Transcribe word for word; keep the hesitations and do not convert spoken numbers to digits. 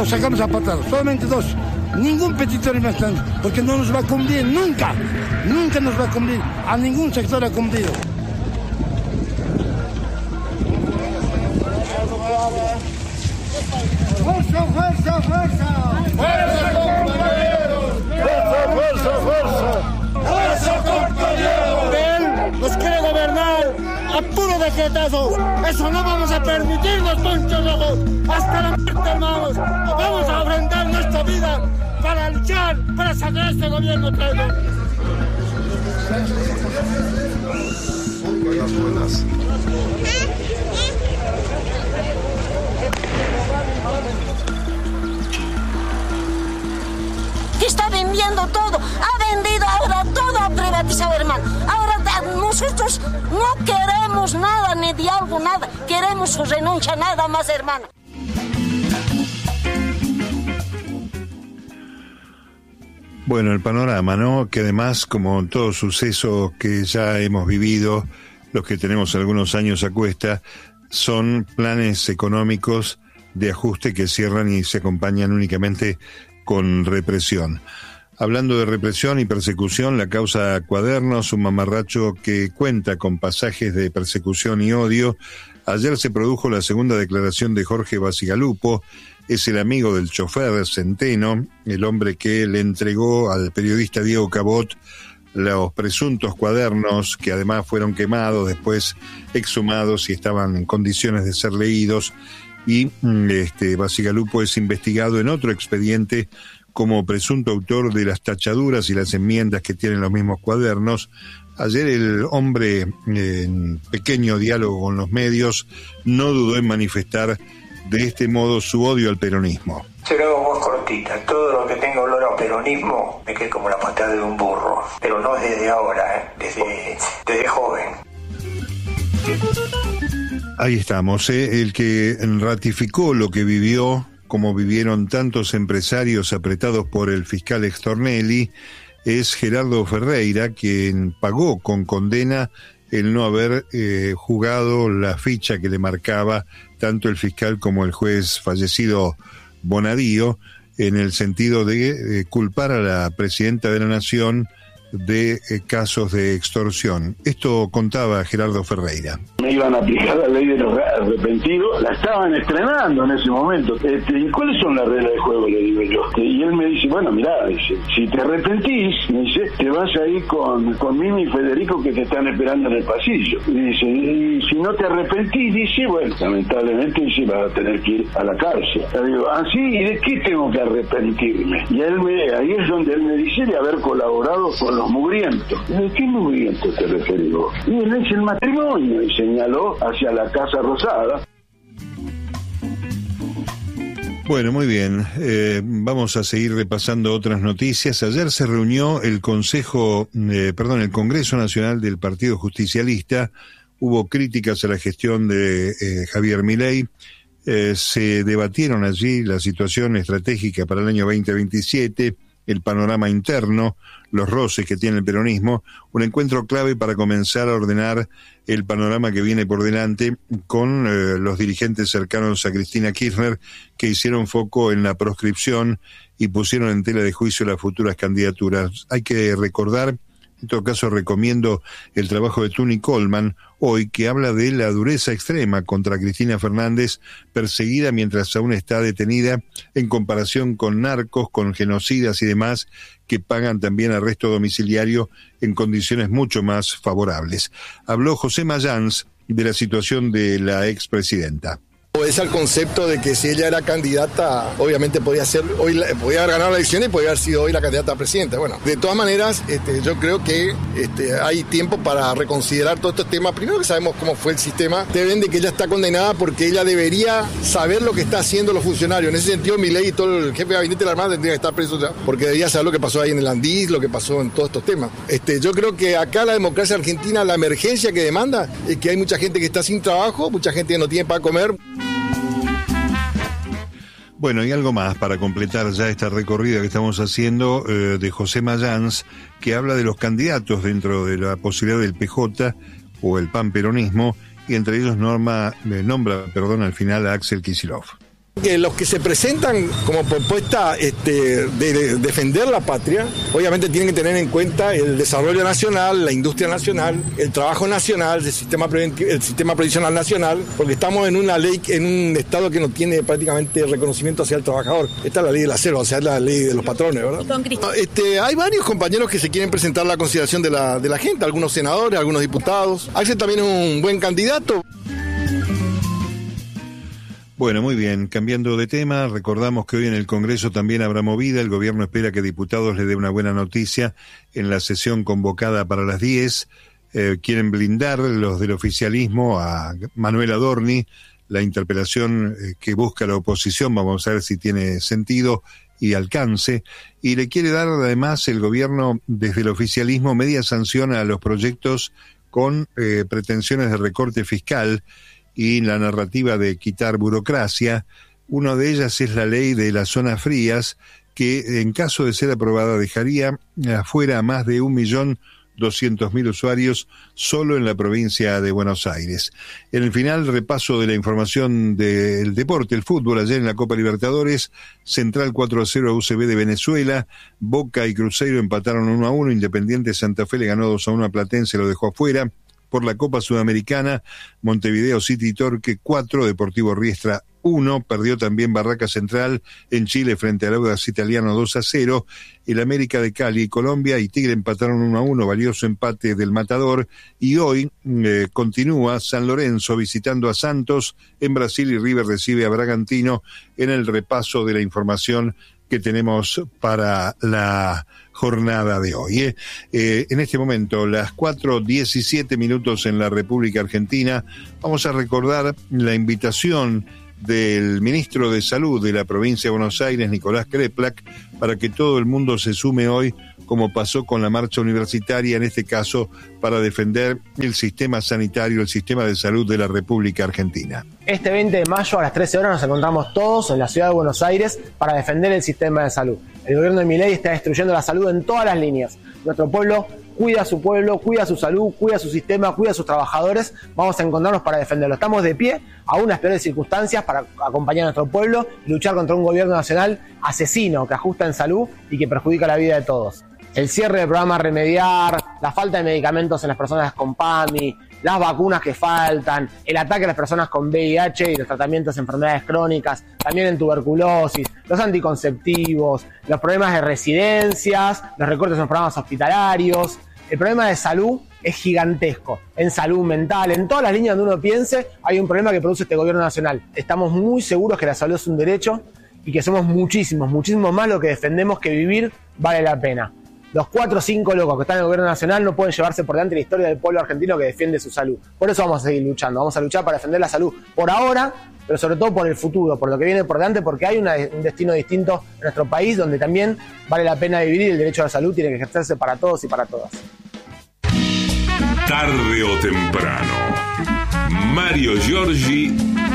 lo sacamos a patadas, solamente dos. Ningún petitorio más tanto, porque no nos va a cumplir nunca, nunca nos va a cumplir, a ningún sector ha cumplido. ¡Fuerza, fuerza, fuerza! ¡Fuerza, compañeros! ¡Fuerza, fuerza, fuerza! ¡Fuerza, compañeros! Él nos quiere gobernar a puro decretazo. Eso no vamos a permitir los ponchos rojos. Hasta la muerte, hermanos. Vamos a ofrendar nuestra vida para luchar, para sacar a este gobierno traidor. Buenas, buenas. Que está vendiendo todo, ha vendido ahora todo, ha privatizado, hermano. Ahora nosotros no queremos nada, ni diálogo, nada. Queremos su renuncia, nada más, hermano. Bueno, el panorama, ¿no? Que además, como todos sucesos que ya hemos vivido, los que tenemos algunos años a cuesta, son planes económicos de ajuste que cierran y se acompañan únicamente con represión. Hablando de represión y persecución, la causa Cuadernos, un mamarracho que cuenta con pasajes de persecución y odio. Ayer se produjo la segunda declaración de Jorge Bacigalupo. Es el amigo del chofer Centeno, el hombre que le entregó al periodista Diego Cabot los presuntos cuadernos, que además fueron quemados, después exhumados y estaban en condiciones de ser leídos. Y este Bacigalupo es investigado en otro expediente como presunto autor de las tachaduras y las enmiendas que tienen los mismos cuadernos. Ayer el hombre, en pequeño diálogo con los medios, no dudó en manifestar de este modo su odio al peronismo. Se lo hago más cortita. Todo lo que tenga olor a peronismo me queda como la patada de un burro. Pero no desde ahora, ¿eh? desde, desde joven. Ahí estamos, ¿eh? El que ratificó lo que vivió, como vivieron tantos empresarios apretados por el fiscal Stornelli, es Gerardo Ferreira, quien pagó con condena el no haber eh, jugado la ficha que le marcaba tanto el fiscal como el juez fallecido Bonadío, en el sentido de eh, culpar a la presidenta de la Nación de eh, casos de extorsión. Esto contaba Gerardo Ferreira. Me iban a aplicar la ley de los arrepentidos, la estaban estrenando en ese momento. Este, ¿y cuáles son las reglas de juego? Le digo yo. Este, y él me dice, bueno, mirá, dice, si te arrepentís, me dice, te vas a ir con, con Mimi y Federico que te están esperando en el pasillo. Y dice, y si no te arrepentís, dice, bueno, lamentablemente dice, vas a tener que ir a la cárcel. Le digo, ah, sí, ¿y de qué tengo que arrepentirme? Y él me, ahí es donde él me dice de haber colaborado con los mugrientos. ¿De qué mugrientos te referís vos? Y él dice el matrimonio, y señaló hacia la Casa Rosada. Bueno, muy bien. Eh, vamos a seguir repasando otras noticias. Ayer se reunió el Consejo, eh, perdón, el Congreso Nacional del Partido Justicialista. Hubo críticas a la gestión de eh, Javier Milei. Eh, se debatieron allí la situación estratégica para el año veinte veintisiete, el panorama interno, los roces que tiene el peronismo, un encuentro clave para comenzar a ordenar el panorama que viene por delante con eh, los dirigentes cercanos a Cristina Kirchner, que hicieron foco en la proscripción y pusieron en tela de juicio las futuras candidaturas. Hay que recordar, en todo caso recomiendo el trabajo de Tuni Coleman hoy, que habla de la dureza extrema contra Cristina Fernández, perseguida mientras aún está detenida, en comparación con narcos, con genocidas y demás, que pagan también arresto domiciliario en condiciones mucho más favorables. Habló José Mayans de la situación de la expresidenta. Es el concepto de que si ella era candidata, obviamente podía ser hoy, podía haber ganado la elección y podía haber sido hoy la candidata a presidenta. Bueno, de todas maneras, este, yo creo que este, hay tiempo para reconsiderar todos estos temas. Primero que sabemos cómo fue el sistema, deben de que ella está condenada porque ella debería saber lo que está haciendo los funcionarios. En ese sentido, Milei y todo el jefe de gabinete de la Armada tendría que estar preso ya, porque debería saber lo que pasó ahí en el Andís, lo que pasó en todos estos temas. Este, yo creo que acá la democracia argentina, la emergencia que demanda es que hay mucha gente que está sin trabajo, mucha gente que no tiene para comer. Bueno, y algo más para completar ya esta recorrida que estamos haciendo eh, de José Mayans, que habla de los candidatos dentro de la posibilidad del P J o el panperonismo, y entre ellos norma, eh, nombra perdón, al final a Axel Kicillof. Que los que se presentan como propuesta este, de, de defender la patria, obviamente tienen que tener en cuenta el desarrollo nacional, la industria nacional, el trabajo nacional, el sistema, el sistema previsional nacional, porque estamos en una ley, en un estado que no tiene prácticamente reconocimiento hacia el trabajador. Esta es la ley de la selva, o sea, es la ley de los patrones, ¿verdad? Este, hay varios compañeros que se quieren presentar a la consideración de la, de la gente, algunos senadores, algunos diputados. Axel también es un buen candidato. Bueno, muy bien. Cambiando de tema, recordamos que hoy en el Congreso también habrá movida. El gobierno espera que diputados le dé una buena noticia en la sesión convocada para las diez. Eh, quieren blindar los del oficialismo a Manuel Adorni, la interpelación eh, que busca la oposición. Vamos a ver si tiene sentido y alcance. Y le quiere dar además el gobierno desde el oficialismo media sanción a los proyectos con eh, pretensiones de recorte fiscal y la narrativa de quitar burocracia. Una de ellas es la ley de las zonas frías, que en caso de ser aprobada dejaría afuera a más de un millón doscientos mil usuarios solo en la provincia de Buenos Aires. En el final, repaso de la información del deporte, el fútbol. Ayer en la Copa Libertadores, Central cuatro a cero a U C B de Venezuela, Boca y Cruzeiro empataron uno a uno, Independiente Santa Fe le ganó dos a uno a Platense, lo dejó afuera. Por la Copa Sudamericana, Montevideo City Torque cuatro, Deportivo Riestra uno, perdió también Barraca Central en Chile frente al Audax Italiano dos a cero, el América de Cali y Colombia y Tigre empataron uno a uno, valioso empate del Matador, y hoy eh, continúa San Lorenzo visitando a Santos en Brasil y River recibe a Bragantino en el repaso de la información que tenemos para la jornada de hoy. ¿eh? Eh, en este momento, las cuatro diecisiete minutos en la República Argentina, vamos a recordar la invitación del ministro de Salud de la provincia de Buenos Aires, Nicolás Kreplak, para que todo el mundo se sume hoy, como pasó con la marcha universitaria, en este caso, para defender el sistema sanitario, el sistema de salud de la República Argentina. Este veinte de mayo a las trece horas nos encontramos todos en la ciudad de Buenos Aires para defender el sistema de salud. El gobierno de Milei está destruyendo la salud en todas las líneas. Nuestro pueblo cuida a su pueblo, cuida su salud, cuida su sistema, cuida a sus trabajadores. Vamos a encontrarnos para defenderlo. Estamos de pie, aún en las peores circunstancias, para acompañar a nuestro pueblo y luchar contra un gobierno nacional asesino que ajusta en salud y que perjudica la vida de todos. El cierre del programa Remediar, la falta de medicamentos en las personas con PAMI, las vacunas que faltan, el ataque a las personas con V I H y los tratamientos de enfermedades crónicas, también en tuberculosis, los anticonceptivos, los problemas de residencias, los recortes en los programas hospitalarios. El problema de salud es gigantesco, en salud mental, en todas las líneas donde uno piense hay un problema que produce este gobierno nacional. Estamos muy seguros que la salud es un derecho y que somos muchísimos, muchísimos más los que defendemos que vivir vale la pena. Los cuatro o cinco locos que están en el gobierno nacional no pueden llevarse por delante la historia del pueblo argentino que defiende su salud. Por eso vamos a seguir luchando, vamos a luchar para defender la salud por ahora, pero sobre todo por el futuro, por lo que viene por delante, porque hay una, un destino distinto en nuestro país donde también vale la pena vivir y el derecho a la salud tiene que ejercerse para todos y para todas. Tarde o temprano, Mario Giorgi